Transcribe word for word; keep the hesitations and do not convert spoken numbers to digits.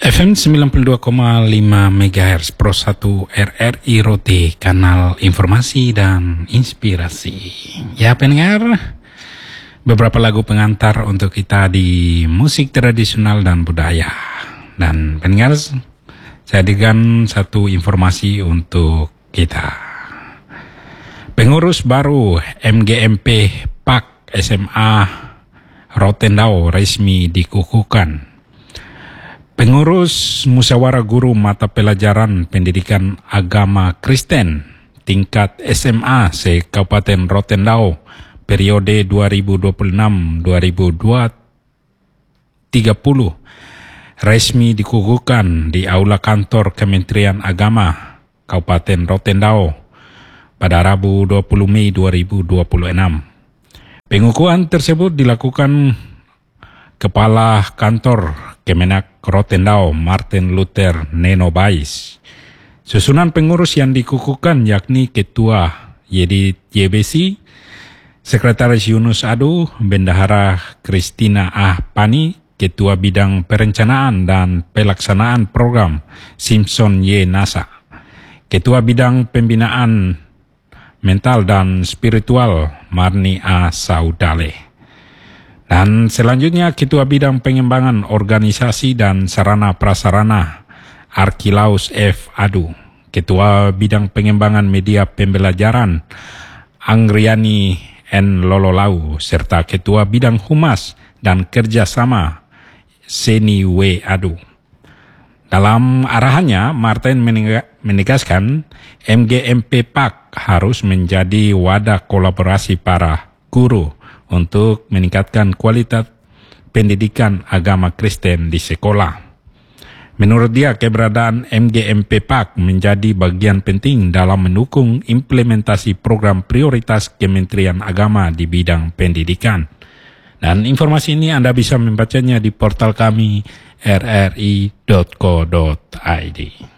F M sembilan puluh dua koma lima megahertz Pro satu R R I Rote, kanal informasi dan inspirasi. Ya pendengar, beberapa lagu pengantar untuk kita di musik tradisional dan budaya. Dan pendengar, saya hadirkan satu informasi untuk kita. Pengurus baru M G M P P A K S M A Rotendao resmi dikukuhkan. Pengurus Musyawarah Guru Mata Pelajaran Pendidikan Agama Kristen tingkat S M A se-Kabupaten Rotendao periode dua ribu dua puluh enam sampai dua ribu tiga puluh resmi dikukuhkan di Aula Kantor Kementerian Agama Kabupaten Rotendao pada Rabu dua puluh Mei dua ribu dua puluh enam. Pengukuhan tersebut dilakukan Kepala Kantor Kemenak Rotendao Martin Luther Neno Bais. Susunan pengurus yang dikukuhkan yakni Ketua Yedi Y B C, Sekretaris Yunus Adu, Bendahara Kristina Ah Pani, Ketua Bidang Perencanaan dan Pelaksanaan Program Simpson Y Nasa, Ketua Bidang Pembinaan Mental dan Spiritual Marni A Saudale. Dan selanjutnya Ketua Bidang Pengembangan Organisasi dan Sarana Prasarana Arkilaus F. Adu, Ketua Bidang Pengembangan Media Pembelajaran Anggriani N. Lololau, serta Ketua Bidang Humas dan Kerjasama Seni W. Adu. Dalam arahannya, Martin menegaskan M G M P P A K harus menjadi wadah kolaborasi para guru untuk meningkatkan kualitas pendidikan agama Kristen di sekolah. Menurut dia, keberadaan M G M P P A K menjadi bagian penting dalam mendukung implementasi program prioritas Kementerian Agama di bidang pendidikan. Dan informasi ini Anda bisa membacanya di portal kami r r i dot co dot i d.